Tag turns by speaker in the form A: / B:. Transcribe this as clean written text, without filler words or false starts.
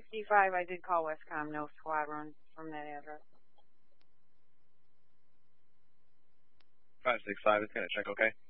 A: 565, I did call Westcom, no squad run from that address.
B: 565 is going to check, okay?